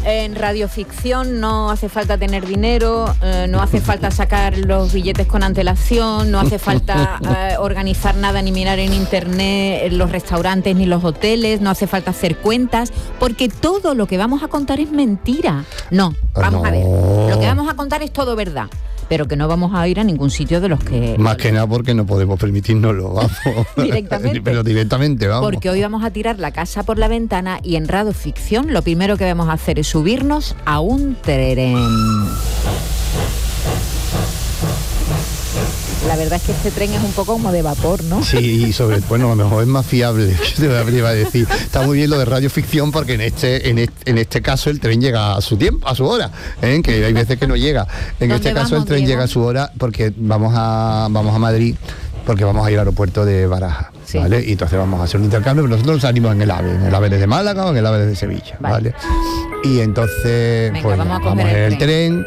en radioficción no hace falta tener dinero, no hace falta sacar los billetes con antelación, no hace falta organizar nada ni mirar en internet los restaurantes ni los hoteles, no hace falta hacer cuentas, porque todo lo que vamos a contar es mentira. No, vamos a ver, lo que vamos a contar es todo verdad, pero que no vamos a ir a ningún sitio de los que... Más que nada porque no podemos permitirnoslo, vamos. Directamente. Pero directamente, vamos. Porque hoy vamos a tirar la casa por la ventana y en radioficción lo primero que vamos a hacer es subirnos a un tren. La verdad es que este tren es un poco como de vapor, ¿no? Sí, y sobre todo, bueno, a lo mejor es más fiable, que te iba a decir. Está muy bien lo de radioficción porque en este caso el tren llega a su tiempo, a su hora, ¿eh? Que hay veces que no llega. En este caso el tren llega a su hora porque vamos a Madrid, porque vamos a ir al aeropuerto de Barajas, sí. ¿Vale? Y entonces vamos a hacer un intercambio, pero nosotros salimos en el AVE desde Málaga o en el AVE desde Sevilla, ¿vale? Y entonces, venga, pues vamos en el tren.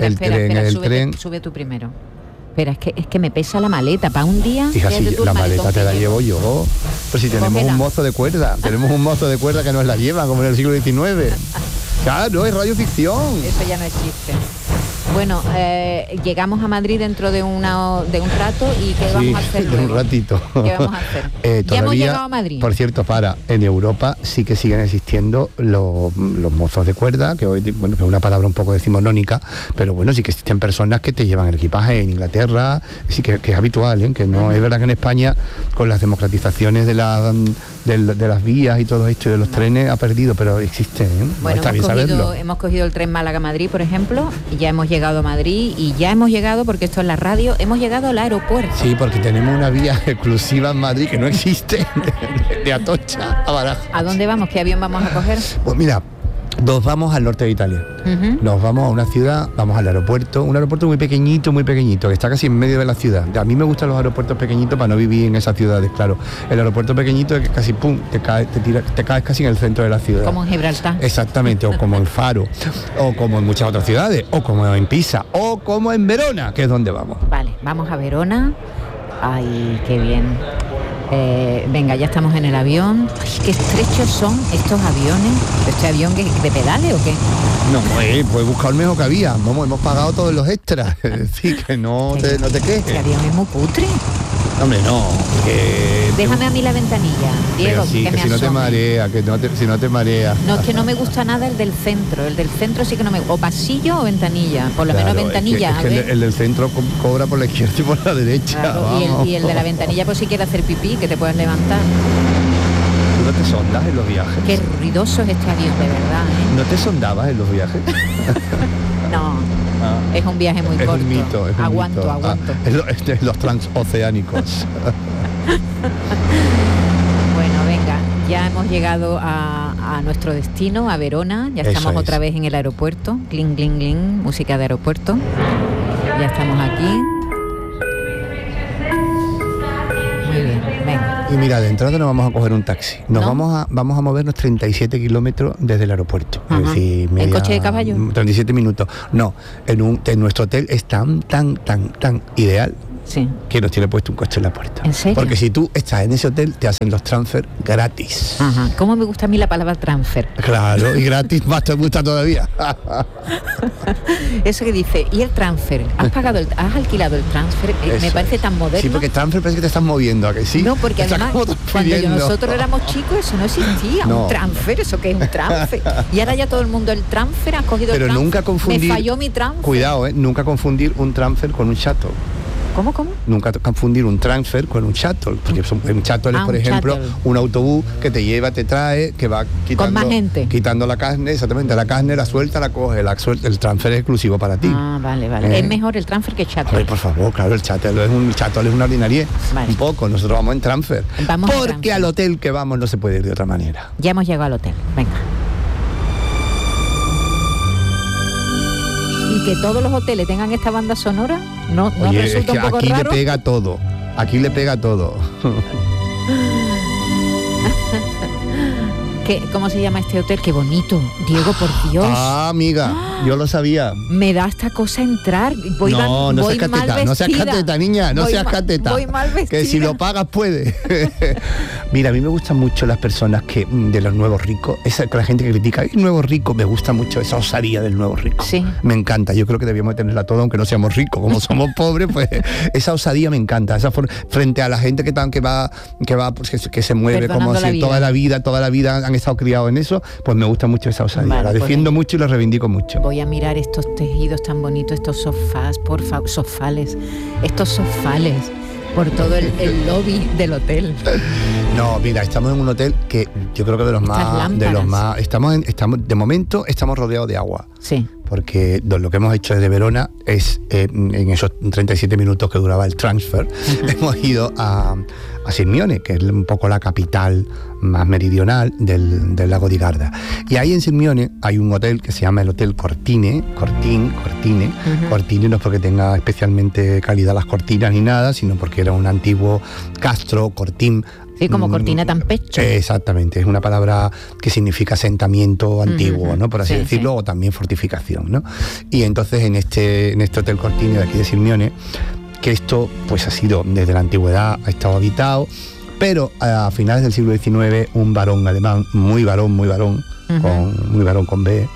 Sube tú primero. Espera, es que me pesa la maleta para un día. Hija, si la maleta te la llevo yo. Pero si tenemos un mozo de cuerda, que nos la lleva, como en el siglo XIX. Claro, es radioficción. Eso ya no existe. Bueno, llegamos a Madrid dentro de un rato y ¿qué vamos a hacer luego? De un ratito. ¿Qué vamos a hacer? Ya hemos llegado a Madrid. Por cierto, en Europa sí que siguen existiendo los mozos de cuerda, que hoy, bueno, es una palabra un poco decimonónica, pero bueno, sí que existen personas que te llevan el equipaje. En Inglaterra sí que es habitual, ¿eh? Que no es verdad que en España, con las democratizaciones de las vías y todo esto de los trenes, ha perdido, pero existe, ¿eh? Bueno, hemos cogido el tren Málaga-Madrid, por ejemplo, y ya hemos llegado a Madrid y ya hemos llegado, porque esto es la radio, hemos llegado al aeropuerto. Sí, porque tenemos una vía exclusiva en Madrid que no existe, de Atocha a Barajas. ¿A dónde vamos? ¿Qué avión vamos a coger? Pues mira, nos vamos al norte de Italia. Nos vamos a una ciudad, vamos al aeropuerto, un aeropuerto muy pequeñito, que está casi en medio de la ciudad. A mí me gustan los aeropuertos pequeñitos para no vivir en esas ciudades, claro. El aeropuerto pequeñito es que casi te caes casi en el centro de la ciudad. Como en Gibraltar. Exactamente, o como en Faro, o como en muchas otras ciudades, o como en Pisa, o como en Verona, que es donde vamos. Vale, vamos a Verona. Ay, qué bien. Venga, ya estamos en el avión. Ay, qué estrechos son estos aviones. ¿Este avión de pedales o qué? No, pues buscar el mejor que había. Vamos, hemos pagado todos los extras. Es decir, que no te quejes. Este avión es muy putre. Hombre, no. Déjame a mí la ventanilla, Diego, sí, que si no te marea, si no te marea. No, es que no me gusta nada el del centro. El del centro sí que no me gusta. O pasillo o ventanilla. Por lo menos ventanilla. Es que el del centro cobra por la izquierda y por la derecha. Claro, y el de la ventanilla, pues si quieres hacer pipí, que te puedes levantar. ¿Tú no te sondas en los viajes? Qué ruidoso es este avión, de verdad, ¿eh? ¿No te sondabas en los viajes? No. Es un viaje muy corto. Es un mito. Aguanto. Los transoceánicos. Bueno, venga, ya hemos llegado a nuestro destino, a Verona. Ya estamos otra vez en el aeropuerto. Cling, cling, cling, música de aeropuerto. Ya estamos aquí. Muy bien, venga. Y mira, de entrada nos vamos a coger un taxi. Vamos a movernos 37 kilómetros desde el aeropuerto. Ajá. Es decir, ¿En coche de caballo? 37 minutos. No, en nuestro hotel es tan ideal. Sí. Que nos tiene puesto un coche en la puerta. ¿En serio? Porque si tú estás en ese hotel, te hacen los transfer gratis. Ajá. ¿Cómo me gusta a mí la palabra transfer? Claro, y gratis más te gusta todavía. Eso que dice, ¿y el transfer? ¿Has alquilado el transfer? Me parece tan moderno. Sí, porque transfer parece que te estás moviendo, ¿a que sí? No, porque además, cuando nosotros éramos chicos, eso no existía. No. Un transfer, ¿eso qué es un transfer? Y ahora ya todo el mundo, el transfer, has cogido pero el transfer. Nunca confundir. Me falló mi transfer. Cuidado, nunca confundir un transfer con un shuttle. ¿Cómo? Nunca confundir un transfer con un shuttle, porque un shuttle es, por ejemplo, un autobús que te lleva, te trae, que va quitando, con más gente, quitando la carne, exactamente, la carne, la suelta, la coge, el transfer es exclusivo para ti. Vale. Es mejor el transfer que el shuttle. Ay, por favor, claro, el shuttle es una ordinariedad. Vale. Un poco, nosotros vamos en transfer. Porque al hotel que vamos no se puede ir de otra manera. Ya hemos llegado al hotel, venga. Y que todos los hoteles tengan esta banda sonora, no resulta es que un poco aquí raro. Aquí le pega todo. ¿Cómo se llama este hotel? Qué bonito, Diego, por Dios. Amiga, yo lo sabía. Me da esta cosa entrar. No seas cateta, niña, no seas cateta. Voy mal vestida. Que si lo pagas puede. Mira, a mí me gustan mucho las personas que de los nuevos ricos, con la gente que critica, el nuevo rico, me gusta mucho esa osadía del nuevo rico. Sí. Me encanta, yo creo que debíamos tenerla toda, aunque no seamos ricos, como somos pobres, pues esa osadía me encanta, frente a la gente que va pues, que se mueve perdonando como si toda la vida han estado criados en eso, pues me gusta mucho esa osadía, la defiendo mucho y la reivindico mucho. Voy a mirar estos tejidos tan bonitos, estos sofás, por favor, estos sofales por todo el lobby del hotel. No, mira, estamos en un hotel que yo creo que de los más estamos de momento estamos rodeados de agua. Sí. Porque lo que hemos hecho desde Verona es, en esos 37 minutos que duraba el transfer, hemos ido a Sirmione, que es un poco la capital más meridional del lago di Garda. Y ahí en Sirmione hay un hotel que se llama el Hotel Cortine. Cortine no es porque tenga especialmente calidad las cortinas ni nada, sino porque era un antiguo castro, cortín. Sí, como cortina tan pecho. Exactamente, es una palabra que significa asentamiento antiguo, ¿no? Por así decirlo, o también fortificación, ¿no? Y entonces en este Hotel Cortine de aquí de Sirmione, que esto pues ha sido desde la antigüedad, ha estado habitado, pero a finales del siglo XIX un varón alemán, muy varón con B,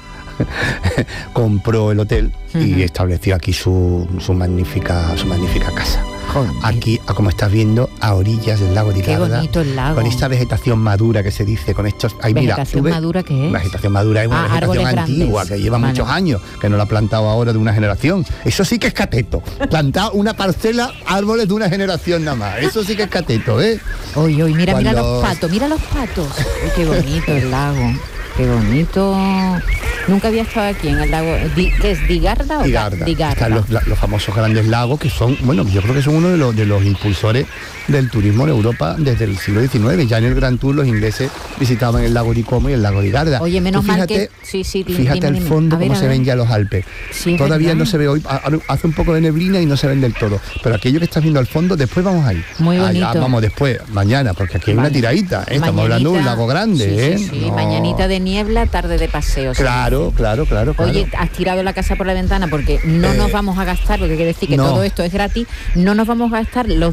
compró el hotel y estableció aquí su magnífica casa. Joder. Aquí, como estás viendo, a orillas del lago di Garda. Qué bonito el lago. Con esta vegetación madura que se dice, con estos... ¿Vegetación madura qué es? Vegetación madura es una vegetación antigua, que lleva muchos años, que no la ha plantado ahora de una generación. Eso sí que es cateto. Plantar una parcela, árboles de una generación nada más. Eso sí que es cateto, ¿eh? Oye, mira los patos. Uy, qué bonito el lago. Qué bonito. Nunca había estado aquí en el lago. ¿Qué es? ¿Di Garda o Di Garda? Están los famosos grandes lagos que son, bueno, yo creo que son uno de los impulsores del turismo en Europa desde el siglo XIX. Ya en el Gran Tour los ingleses visitaban el lago di Como y el lago di Garda. Oye, menos mal que... Fíjate al fondo cómo se ven ya los Alpes. Sí, todavía no se ve hoy, hace un poco de neblina y no se ven del todo. Pero aquello que estás viendo al fondo, después vamos ahí. Muy bonito. Vamos después, mañana, porque aquí hay una tiradita, ¿eh? Estamos hablando de un lago grande, Sí, no. Mañanita de niebla, tarde de paseo. Claro. Oye, has tirado la casa por la ventana porque no nos vamos a gastar, porque quiere decir que todo esto es gratis, no nos vamos a gastar los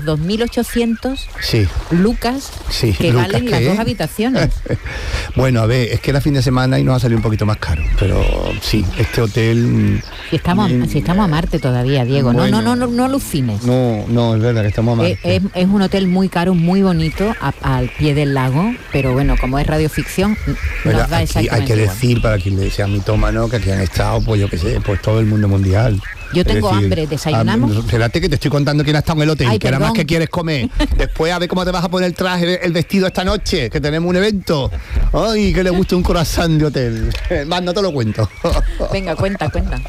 2.800 lucas que valen las dos habitaciones. Bueno, a ver, es que era fin de semana y nos ha salido un poquito más caro, pero sí, este hotel... Si estamos a Marte todavía, Diego, bueno, no alucines. No, es verdad que estamos a Marte. Es un hotel muy caro, muy bonito, al pie del lago, pero bueno, como es radioficción, nos da exactamente hay que decir, para quien le sea mitómano, que aquí han estado, pues yo qué sé, pues todo el mundo mundial. Yo tengo hambre, ¿desayunamos? Espérate que te estoy contando quién ha estado en el hotel. Ay, que nada más que quieres comer. Después a ver cómo te vas a poner el traje, el vestido esta noche, que tenemos un evento. Ay, que le gusta un croissant de hotel. Más no te lo cuento. Venga, cuenta.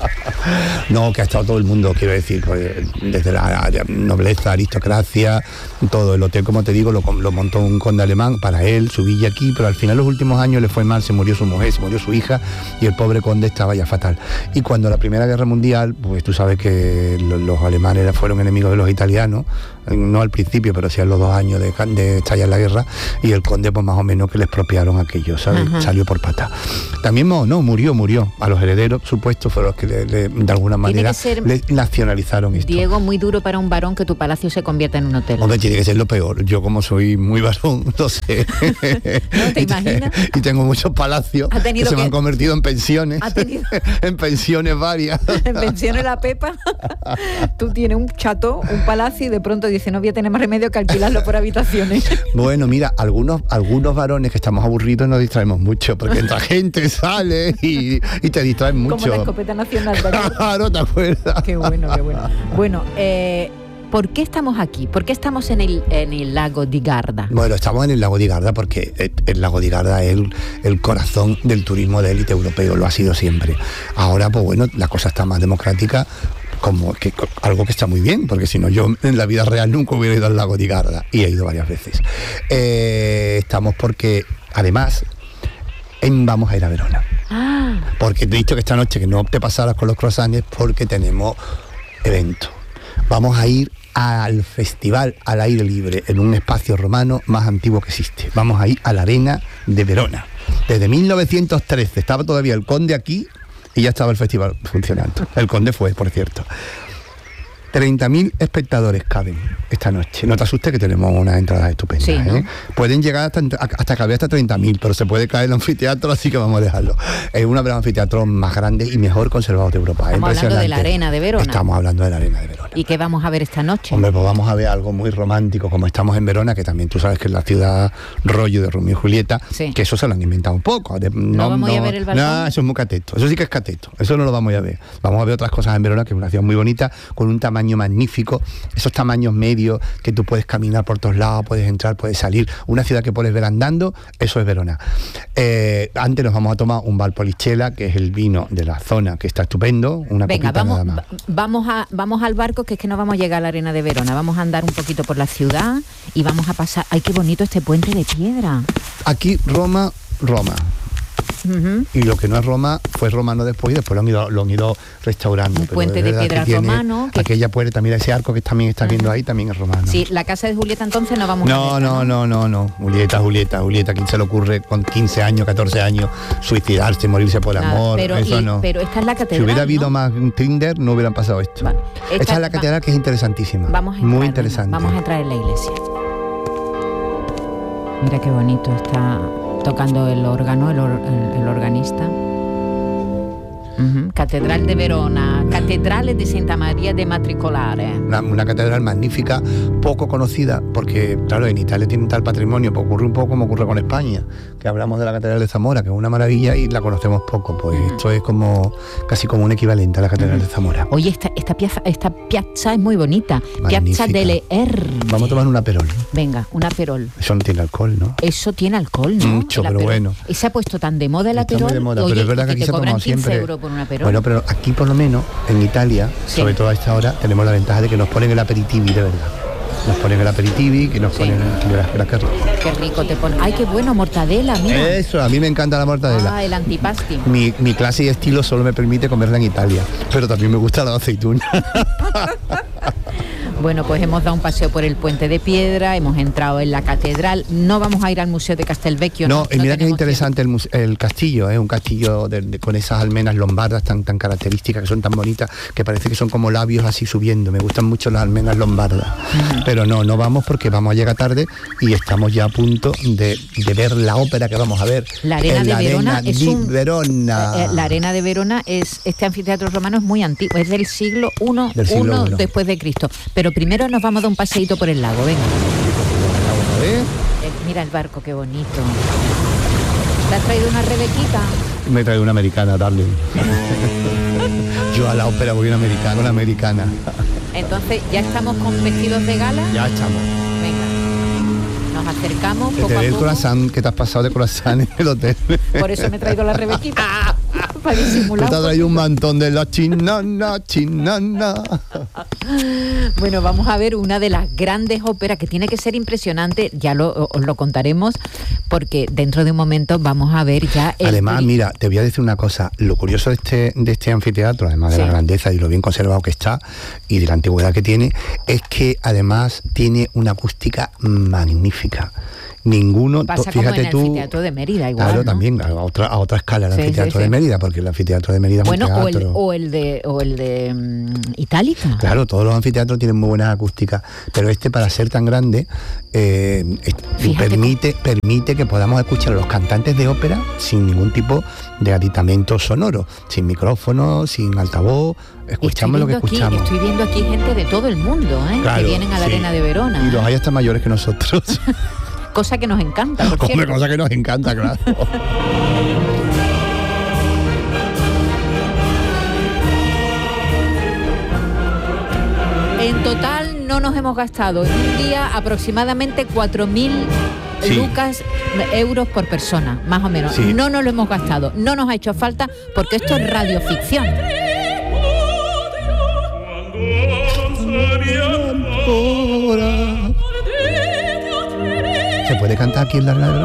No, que ha estado todo el mundo, quiero decir, pues, desde la nobleza, aristocracia, todo el hotel, como te digo, lo montó un conde alemán para él, su villa aquí, pero al final los últimos años le fue mal, se murió su mujer, se murió su hija y el pobre conde estaba ya fatal. Y cuando la Primera Guerra Mundial, pues tú sabes que los alemanes fueron enemigos de los italianos, no al principio, pero sí a los 2 años de estallar la guerra, y el conde pues más o menos que le expropiaron aquello, ¿sabes? Salió por pata. También murió. A los herederos supuestos fueron los que de alguna manera le nacionalizaron esto. Diego, muy duro para un varón que tu palacio se convierta en un hotel. Hombre, tiene que ser lo peor. Yo como soy muy varón, no sé. ¿No te imaginas? Y tengo muchos palacios que se me han convertido en pensiones. En pensiones varias. En pensiones la Pepa. Tú tienes un chateau, un palacio, y de pronto dice, no voy a tener más remedio que alquilarlo por habitaciones. Bueno, mira, algunos varones que estamos aburridos nos distraemos mucho, porque entra gente, sale y te distraen mucho. Como la escopeta nacional. Claro, ¿te acuerdas? Qué bueno. Bueno, ¿por qué estamos aquí? ¿Por qué estamos en el lago di Garda? Bueno, estamos en el lago di Garda porque el lago di Garda es el corazón del turismo de élite europeo, lo ha sido siempre. Ahora, pues bueno, la cosa está más democrática, como que algo que está muy bien, porque si no yo en la vida real nunca hubiera ido al lago di Garda, y he ido varias veces. Estamos porque, además, vamos a ir a Verona. Porque te he dicho que esta noche que no te pasaras con los croissants porque tenemos evento. Vamos a ir al festival al aire libre en un espacio romano más antiguo que existe. Vamos a ir a la Arena de Verona. Desde 1913 estaba todavía el Conde aquí y ya estaba el festival funcionando. El Conde fue, por cierto. 30.000 espectadores caben esta noche. No te asustes que tenemos unas entradas estupendas. Sí, ¿no? Pueden llegar hasta caber hasta 30.000, pero se puede caer el anfiteatro, así que vamos a dejarlo. Es uno de los anfiteatros más grandes y mejor conservados de Europa. Estamos hablando de la Arena de Verona. Estamos hablando de la Arena de Verona. ¿Y qué vamos a ver esta noche? Hombre, pues vamos a ver algo muy romántico, como estamos en Verona, que también tú sabes que es la ciudad rollo de Romeo y Julieta, sí. Que eso se lo han inventado un poco. ¿No vamos a ver el balcón? No, eso es muy cateto, eso sí que es cateto, eso no lo vamos a ver. Vamos a ver otras cosas en Verona, que es una ciudad muy bonita, con un tamaño magnífico, esos tamaños medios que tú puedes caminar por todos lados, puedes entrar, puedes salir, una ciudad que puedes ver andando, eso es Verona. Antes nos vamos a tomar un Valpolicella, que es el vino de la zona, que está estupendo, una Venga, copita nada más. vamos al barco, que es que no vamos a llegar a la Arena de Verona, vamos a andar un poquito por la ciudad y vamos a pasar, ay, qué bonito este puente de piedra. Aquí Roma. Y lo que no es Roma fue romano después, y después lo han ido restaurando. Un puente de piedra romano. Aquella puerta, también ese arco que también estás viendo ahí, también es romano. Sí, la casa de Julieta entonces no vamos a ver. No. Julieta, ¿quién se le ocurre con 15 años, 14 años, suicidarse, morirse por amor? Eso no. Pero esta es la catedral, si hubiera habido ¿no? más Tinder, no hubieran pasado esto. Vale. Esta es la catedral, que es interesantísima. Vamos a entrar, muy interesante. Vamos a entrar en la iglesia. Mira qué bonito está tocando el órgano, el organista. Catedral de Verona, Catedrale de Santa María de Matricolare. Una catedral magnífica, poco conocida, porque claro, en Italia tienen tal patrimonio, pues ocurre un poco como ocurre con España, que hablamos de la Catedral de Zamora, que es una maravilla y la conocemos poco, pues esto es como casi como un equivalente a la Catedral de Zamora. Oye, esta piazza es muy bonita, magnífica. Piazza delle Erbe. Vamos a tomar un aperol. Venga, un aperol. Eso no tiene alcohol, ¿no? Eso tiene alcohol, ¿no? Mucho, pero bueno. Y se ha puesto tan de moda el aperol. Muy de moda, oye, pero es verdad que aquí te se cobran 15 siempre euros por un aperol. Bueno, pero aquí por lo menos, en Italia, sí, sobre todo a esta hora, tenemos la ventaja de que nos ponen el aperitivi, de verdad. Nos ponen el aperitivi, que nos ponen... Qué rico. Qué rico te ponen. Ay, qué bueno, mortadela, mira. Eso, a mí me encanta la mortadela. El antipasti. Mi clase y estilo solo me permite comerla en Italia, pero también me gusta la aceituna. Bueno, pues hemos dado un paseo por el Puente de Piedra, hemos entrado en la catedral, no vamos a ir al Museo de Castelvecchio. No, y mira que es interesante el castillo, un castillo con esas almenas lombardas tan características, que son tan bonitas, que parece que son como labios así subiendo. Me gustan mucho las almenas lombardas. Pero no vamos porque vamos a llegar tarde y estamos ya a punto de ver la ópera que vamos a ver. La Arena de Verona es Verona. La Arena de Verona este anfiteatro romano es muy antiguo, es del siglo I después de Cristo. Pero primero nos vamos a dar un paseíto por el lago, venga. Mira el barco, qué bonito. ¿Te has traído una rebequita? Me he traído una americana, darling. Yo a la ópera voy una americana. Entonces, ¿ya estamos con vestidos de gala? Ya estamos. Venga. Nos acercamos poco a poco. El croissant que te has pasado de croissant en el hotel. Por eso me he traído la rebequita. Para disimular. Te has traído un mantón de la chinana. Bueno, vamos a ver una de las grandes óperas que tiene que ser impresionante, ya os lo contaremos, porque dentro de un momento vamos a ver ya... Además, mira, te voy a decir una cosa, lo curioso de este anfiteatro, además de la grandeza y lo bien conservado que está y de la antigüedad que tiene, es que además tiene una acústica magnífica. Ninguno, pasa fíjate como en el tú, anfiteatro de Mérida igual, claro, ¿no? También a otra escala el anfiteatro de Mérida, porque el anfiteatro de Mérida es un teatro. o el de Itálica. Claro, todos los anfiteatros tienen muy buenas acústicas, pero para ser tan grande permite que podamos escuchar a los cantantes de ópera sin ningún tipo de aditamento sonoro, sin micrófono, sin altavoz. Escuchamos lo que escuchamos. Estoy viendo aquí gente de todo el mundo, claro, que vienen a la Arena de Verona. Y los hay hasta mayores que nosotros. Cosa que nos encanta, por cierto. Cosa que nos encanta, claro. En total no nos hemos gastado en un día aproximadamente 4.000 euros por persona, más o menos. Sí. No nos lo hemos gastado, no nos ha hecho falta porque esto es radioficción. ¿Se puede cantar aquí en la radio?